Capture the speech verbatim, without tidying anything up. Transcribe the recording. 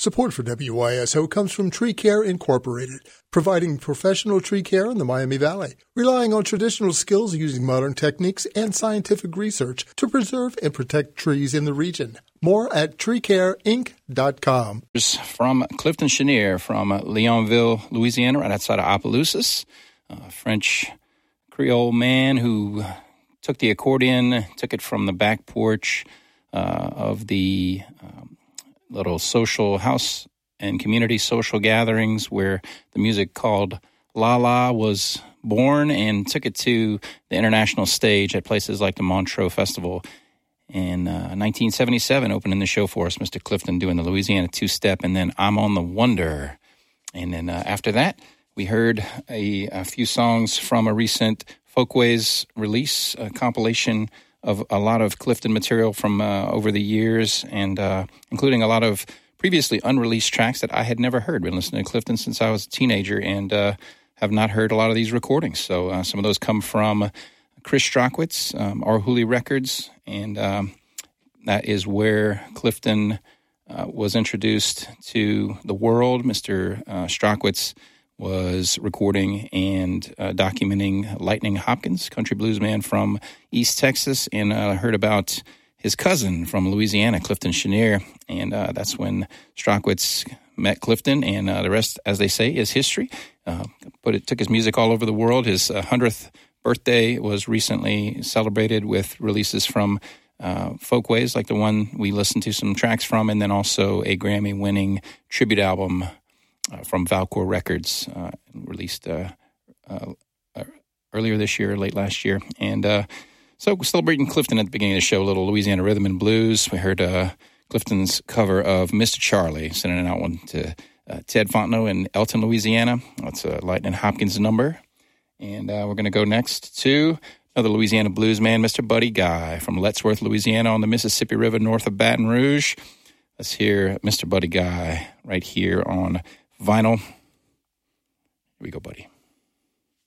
Support for W Y S O comes from Tree Care Incorporated, providing professional tree care in the Miami Valley, relying on traditional skills using modern techniques and scientific research to preserve and protect trees in the region. More at tree care inc dot com. From Clifton Chenier from Leonville, Louisiana, right outside of Opelousas, a French Creole man who took the accordion, took it from the back porch uh, of the um, little social house and community social gatherings where the music called La La was born, and took it to the international stage at places like the Montreux Festival. In uh, nineteen seventy-seven, opening the show for us, Mister Clifton doing the Louisiana two-step, and then I'm on the Wonder. And then uh, after that, we heard a, a few songs from a recent Folkways release, a compilation of a lot of Clifton material from uh, over the years, and uh, including a lot of previously unreleased tracks that I had never heard. Been listening to Clifton since I was a teenager, and uh, have not heard a lot of these recordings. So uh, some of those come from Chris Strachwitz, um, Our Hooley Records, and um, that is where Clifton uh, was introduced to the world. Mister Uh, Strachwitz was recording and uh, documenting Lightning Hopkins, country blues man from East Texas, and I uh, heard about his cousin from Louisiana, Clifton Chenier, and uh, that's when Strachwitz met Clifton, and uh, the rest, as they say, is history. Uh, but it took his music all over the world. His uh, hundredth birthday was recently celebrated with releases from uh, Folkways, like the one we listened to some tracks from, and then also a Grammy-winning tribute album uh, from Valcour Records, uh, released uh, uh, earlier this year, late last year. And uh, so we're celebrating Clifton at the beginning of the show, a little Louisiana rhythm and blues. We heard uh, Clifton's cover of Mister Charlie, sending out one to uh, Ted Fontenot in Elton, Louisiana. That's a Lightning Hopkins number. And uh, we're going to go next to another Louisiana blues man, Mister Buddy Guy from Lettsworth, Louisiana, on the Mississippi River north of Baton Rouge. Let's hear Mister Buddy Guy right here on vinyl. Here we go, buddy.